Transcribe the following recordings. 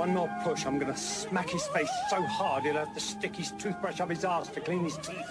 One more push, I'm gonna smack his face so hard he'll have to stick his toothbrush up his arse to clean his teeth.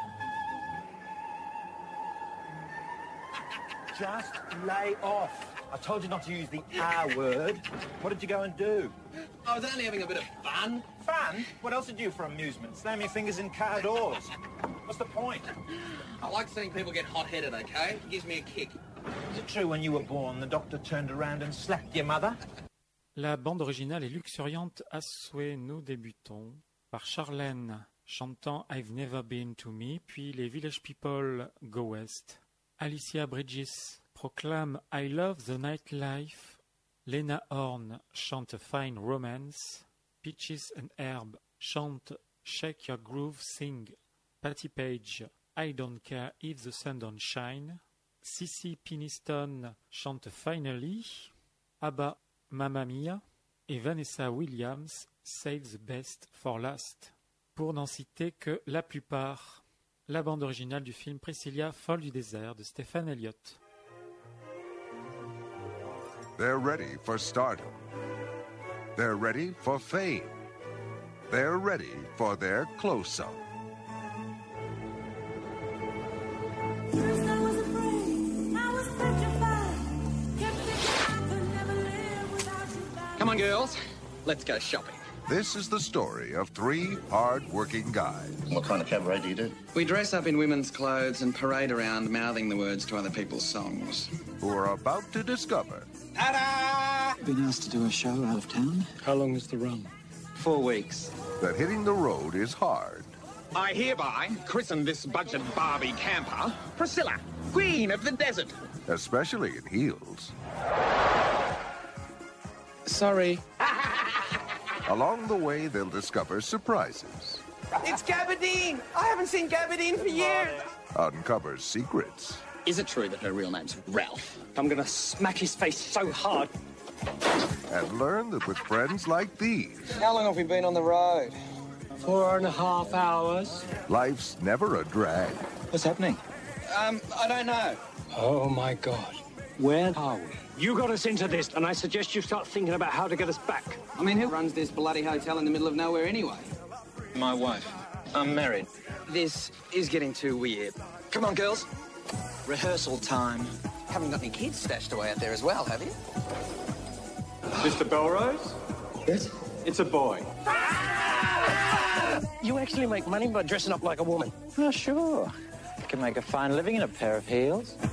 Just lay off. I told you not to use the R word. What did you go and do? I was only having a bit of fun. Fun? What else did you do for amusement? Slam your fingers in car doors. What's the point? I like seeing people get hot-headed, okay? It gives me a kick. Is it true when you were born, the doctor turned around and slapped your mother? La bande originale est luxuriante à souhait. Nous débutons par Charlène chantant I've Never Been to Me, puis les Village People Go West. Alicia Bridges proclame I Love the Nightlife. Lena Horne chante A Fine Romance. Peaches and Herb chante Shake Your Groove Sing. Patti Page I Don't Care If the Sun Don't Shine. Cissy Peniston chante Finally. ABBA Mamma Mia et Vanessa Williams Save the Best for Last. Pour n'en citer que la plupart. La bande originale du film Priscilla, folle du désert de Stephen Elliott. They're ready for stardom. They're ready for fame. They're ready for their close-up. Come on, girls. Let's go shopping. This is the story of three hard-working guys. What kind of cabaret do you do? We dress up in women's clothes and parade around mouthing the words to other people's songs. Who are about to discover Ta-da! Been asked to do a show out of town. How long is the run? 4 weeks. that hitting the road is hard. I hereby christen this budget Barbie camper Priscilla, Queen of the Desert. Especially in heels. Sorry. Along the way, they'll discover surprises. It's Gabardine! I haven't seen Gabardine for years! Uncover secrets. Is it true that her real name's Ralph? I'm gonna smack his face so hard. And learn that with friends like these, How long have we been on the road? 4.5 hours. life's never a drag. What's happening? I don't know. Oh my God. Where are we? You got us into this, and I suggest you start thinking about how to get us back. I mean, who runs this bloody hotel in the middle of nowhere anyway? My wife. I'm married. This is getting too weird. Come on, girls. Rehearsal time. Haven't got any kids stashed away out there as well, have you? Mr. Belrose? Yes? It's a boy. You actually make money by dressing up like a woman. Oh, sure. I can make a fine living in a pair of heels.